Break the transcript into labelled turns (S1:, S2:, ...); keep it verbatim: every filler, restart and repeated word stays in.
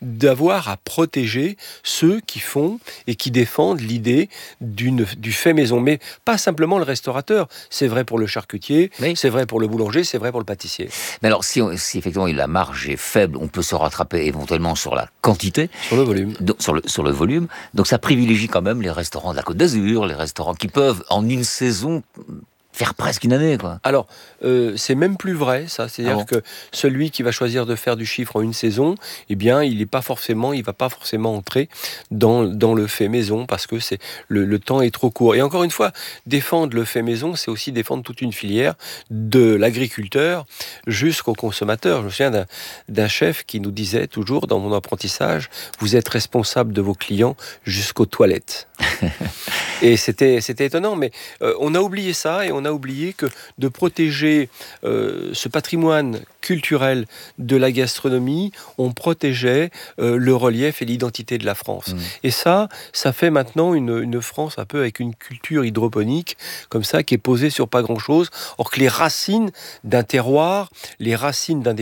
S1: d'avoir à protéger ceux qui font et qui défendent l'idée d'une, du fait maison. Mais pas simplement le restaurateur. C'est vrai pour le charcutier, oui. C'est vrai pour le boulanger, c'est vrai pour le pâtissier.
S2: Mais alors, si, on, si effectivement la marge est faible, on peut se rattraper éventuellement sur la quantité.
S1: Sur le volume.
S2: Donc, sur, le, sur le volume. Donc ça privilégie quand même les restaurants de la Côte d'Azur, les restaurants qui peuvent, en une saison, faire presque une année, quoi.
S1: Alors, euh, c'est même plus vrai, ça. C'est-à-dire ah bon. que celui qui va choisir de faire du chiffre en une saison, eh bien, il est pas forcément, il va pas forcément entrer dans, dans le fait maison parce que c'est, le, le temps est trop court. Et encore une fois, défendre le fait maison, c'est aussi défendre toute une filière de l'agriculteur jusqu'au consommateur. Je me souviens d'un, d'un chef qui nous disait toujours dans mon apprentissage, vous êtes responsable de vos clients jusqu'aux toilettes. Et c'était, c'était étonnant, mais euh, on a oublié ça et on a oublié que de protéger euh, ce patrimoine culturel de la gastronomie, on protégeait euh, le relief et l'identité de la France. Mmh. Et ça, ça fait maintenant une, une France un peu avec une culture hydroponique, comme ça, qui est posée sur pas grand-chose, or que les racines d'un terroir, les racines d'un